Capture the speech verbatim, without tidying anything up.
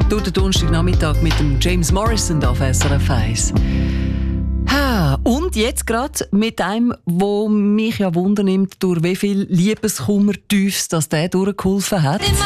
durch den Donnerstagnachmittag mit dem James Morrison auf S R F eins. Ha, und jetzt gerade mit einem, wo mich ja wundernimmt, durch wie viel Liebeskummer tiefs, dass der durchgeholfen hat.